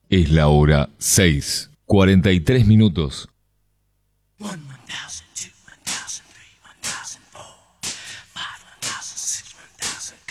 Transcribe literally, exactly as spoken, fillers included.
Es la hora seis, cuarenta y tres minutos.